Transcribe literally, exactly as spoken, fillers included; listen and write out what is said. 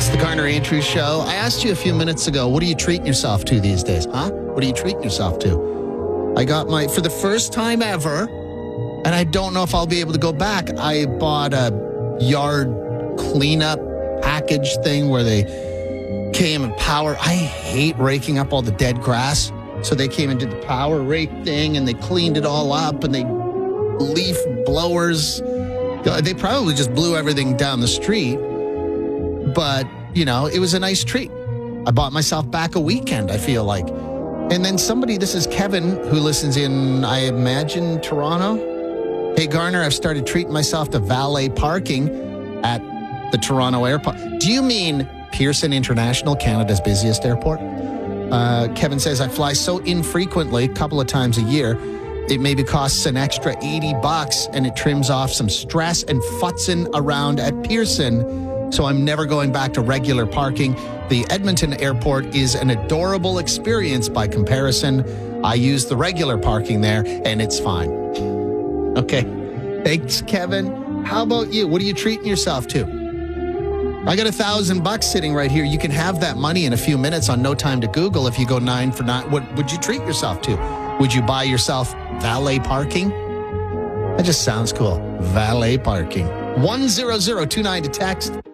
the Garner Andrews Show. I asked you a few minutes ago, what are you treating yourself to these days? Huh? What are you treating yourself to? I got my, for the first time ever, and I don't know if I'll be able to go back, I bought a yard cleanup package thing where they came and power. I hate raking up all the dead grass. So they came and did the power rake thing, and they cleaned it all up, and they leaf blowers. They probably just blew everything down the street. But, you know, it was a nice treat. I bought myself back a weekend, I feel like. And then somebody, this is Kevin, who listens in, I imagine, Toronto. Hey, Garner, I've started treating myself to valet parking at the Toronto airport. Do you mean Pearson International, Canada's busiest airport? Uh, Kevin says, I fly so infrequently, a couple of times a year, it maybe costs an extra eighty bucks, and it trims off some stress and futzing around at Pearson. So I'm never going back to regular parking. The Edmonton airport is an adorable experience by comparison. I use the regular parking there, and it's fine. Okay. Thanks, Kevin. How about you? What are you treating yourself to? I got a thousand bucks sitting right here. You can have that money in a few minutes on No Time to Google if you go nine for nine. What would you treat yourself to? Would you buy yourself valet parking? That just sounds cool. Valet parking. one zero zero two nine to text.